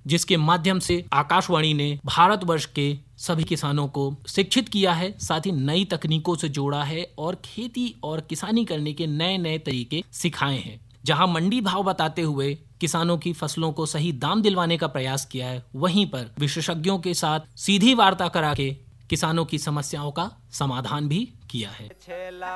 जिसके माध्यम से आकाशवाणी ने भारतवर्ष के सभी किसानों को शिक्षित किया है, साथ ही नई तकनीकों से जोड़ा है और खेती और किसानी करने के नए नए तरीके सिखाए हैं। जहां मंडी भाव बताते हुए किसानों की फसलों को सही दाम दिलवाने का प्रयास किया है, वहीं पर विशेषज्ञों के साथ सीधी वार्ता करा के किसानों की समस्याओं का समाधान भी किया है।